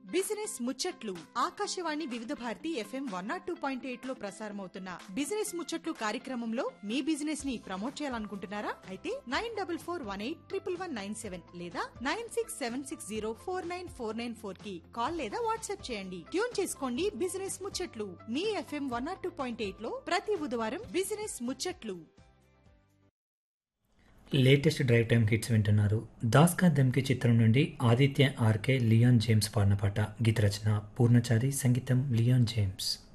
Business ముచ్చట్లు ఆకాశవాణి వివిధ Bharati FM 102.8 లో ప్రసారమవుతున్న బిజినెస్ ముచ్చట్లు కార్యక్రమంలో మీ బిజినెస్ ని ప్రమోట్ చేయాలనుకుంటున్నారా? అయితే 9418111197 లేదా 9676049494 కి కాల్ లేదా వాట్సాప్ చేయండి. ట్యూన్ చేసుకోండి బిజినెస్ ముచ్చట్లు మీ FM 102.8 లో ప్రతి బుధవారం బిజినెస్ ముచ్చట్లు. లేటెస్ట్ డ్రైవ్ టైమ్ హిట్స్ వింటున్నారు. దాస్కా దమ్కి చిత్రం నుండి ఆదిత్య ఆర్కే లియాన్ జేమ్స్ పాడిన పాట. గీత రచన పూర్ణచారి, సంగీతం లియాన్ జేమ్స్.